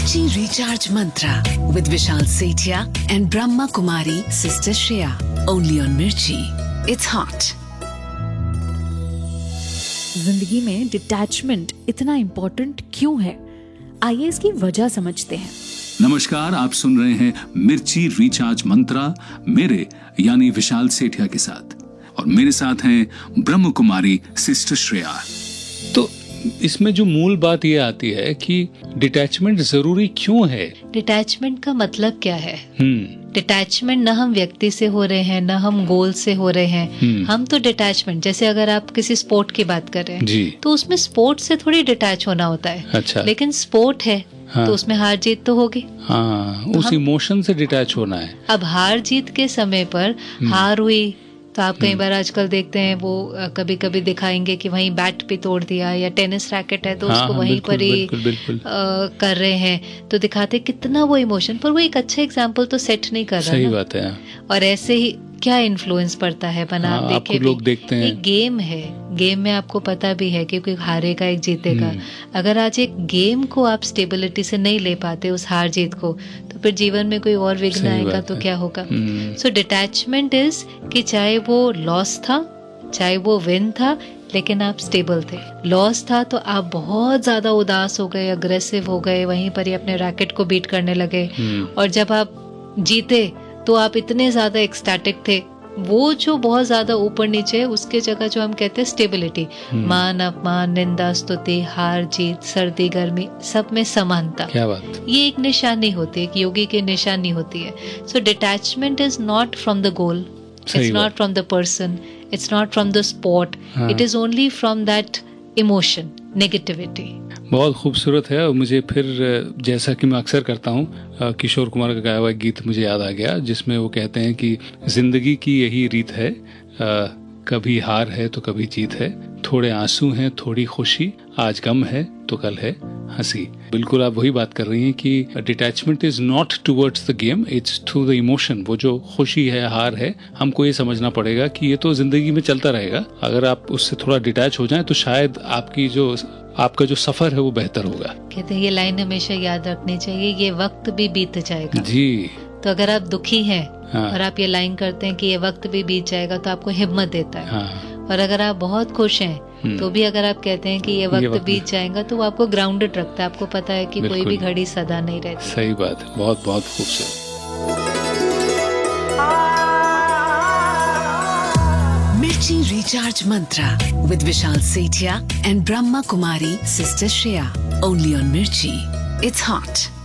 Mirchi Recharge Mantra with Vishal Sethia and Brahma Kumari Sister Shreya. Only on Mirchi. It's hot. जिंदगी में detachment इतना important क्यों है, आइए इसकी वजह समझते हैं। नमस्कार, आप सुन रहे हैं मिर्ची रिचार्ज मंत्रा मेरे यानी विशाल सेठिया के साथ, और मेरे साथ हैं ब्रह्म कुमारी सिस्टर श्रेया। तो इसमें जो मूल बात ये आती है कि डिटैचमेंट जरूरी क्यों है। डिटैचमेंट का मतलब क्या है? डिटैचमेंट न हम व्यक्ति से हो रहे हैं, न हम गोल से हो रहे हैं। हम तो डिटैचमेंट, जैसे अगर आप किसी स्पोर्ट की बात कर रहे हैं तो उसमें स्पोर्ट से थोड़ी डिटैच होना होता है। अच्छा। लेकिन स्पोर्ट है तो उसमें हार जीत तो होगी। तो उस इमोशन से डिटैच होना है। अब हार जीत के समय पर हार हुई तो आप कई बार आजकल देखते हैं वो कभी कभी दिखाएंगे कि वहीं बैट पे तोड़ दिया, या टेनिस रैकेट है तो उसको वहीं पर ही कर रहे हैं, तो दिखाते कितना वो इमोशन, पर वो एक अच्छा एग्जाम्पल तो सेट नहीं कर रहा। सही बात है। और ऐसे ही क्या इन्फ्लुएंस पड़ता है बना, आप देखे लोग देखते हैं। एक गेम है, गेम में आपको पता भी है कि कोई हारेगा एक जीतेगा। अगर आज एक गेम को आप स्टेबिलिटी से नहीं ले पाते, उस हार जीत को, तो फिर जीवन में कोई और विघ्न आएगा तो क्या होगा। सो डिटैचमेंट इज कि चाहे वो लॉस था चाहे वो विन था, लेकिन आप स्टेबल थे। लॉस था तो आप बहुत ज्यादा उदास हो गए, अग्रेसिव हो गए, वहीं पर ही अपने रैकेट को बीट करने लगे। और जब आप जीते तो आप इतने ज्यादा एक्सटैटिक थे। वो जो बहुत ज्यादा ऊपर नीचे है, उसके जगह जो हम कहते हैं स्टेबिलिटी, मान अपमान, निंदा स्तुति, हार जीत, सर्दी गर्मी, सब में समानता। क्या बात। ये एक निशानी होती है, एक योगी की निशानी होती है। सो detachment is not from the goal, it's not from the person, it's not from the sport, it is only from that emotion, negativity. बहुत खूबसूरत है। और मुझे फिर, जैसा कि मैं अक्सर करता हूँ, किशोर कुमार का गाया हुआ गीत मुझे याद आ गया, जिसमें वो कहते हैं कि जिंदगी की यही रीत है, कभी हार है तो कभी जीत है, थोड़े आंसू हैं थोड़ी खुशी, आज गम है तो कल है हंसी। बिल्कुल आप वही बात कर रही हैं कि detachment is not towards the game, it's through the emotion. वो जो खुशी है, हार है, हमको ये समझना पड़ेगा कि ये तो जिंदगी में चलता रहेगा। अगर आप उससे थोड़ा डिटैच हो जाएं तो शायद आपका जो सफर है वो बेहतर होगा। कहते हैं ये लाइन हमेशा याद रखनी चाहिए, ये वक्त भी बीत जाएगा। जी। तो अगर आप दुखी हैं और आप ये लाइन करते हैं कि ये वक्त भी बीत जाएगा, तो आपको हिम्मत देता है। और अगर आप बहुत खुश हैं तो भी अगर आप कहते हैं कि ये वक्त बीत जाएगा, तो वो आपको ग्राउंडेड रखता है। आपको पता है कि कोई भी घड़ी सदा नहीं रहती। सही बात है। बहुत बहुत खूबसूरत। Mirchi Recharge Mantra with Vishal Sethia and Brahma Kumari Sister Shreya. Only on Mirchi. It's hot.